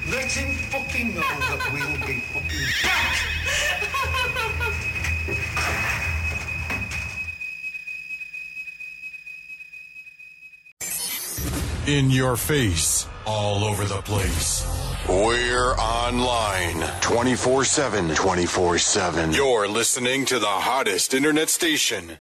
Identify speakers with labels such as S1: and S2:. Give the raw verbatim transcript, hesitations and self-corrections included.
S1: Let him fucking know that we'll be fucking back!
S2: In your face, all over the place. We're online twenty-four seven, twenty-four seven. You're listening to the hottest internet station